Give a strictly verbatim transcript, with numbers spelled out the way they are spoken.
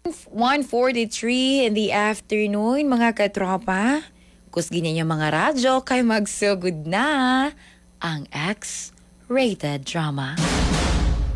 one forty-three in the afternoon, mga katropa. Kusgin niya mga radyo kay magsugod na ang X-rated drama.